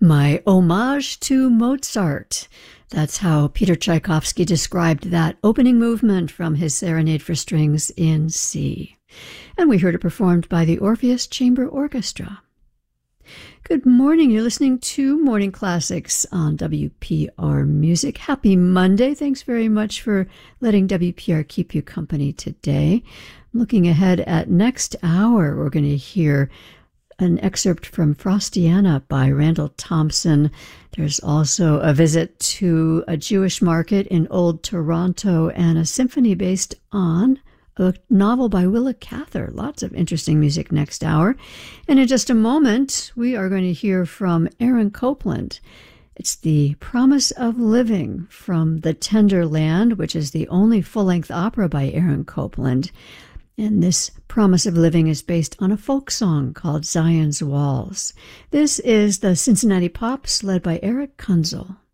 My homage to Mozart. That's how Peter Tchaikovsky described that opening movement from his Serenade for Strings in C. And we heard it performed by the Orpheus Chamber Orchestra. Good morning. You're listening to Morning Classics on WPR Music. Happy Monday. Thanks very much for letting WPR keep you company today. Looking ahead at next hour, we're going to hear an excerpt from Frostiana by Randall Thompson. There's also a visit to a Jewish market in Old Toronto and a symphony based on a novel by Willa Cather. Lots of interesting music next hour. And in just a moment, we are going to hear from Aaron Copland. It's The Promise of Living from The Tender Land, which is the only full-length opera by Aaron Copland. And this Promise of Living is based on a folk song called Zion's Walls. This is the Cincinnati Pops led by Eric Kunzel.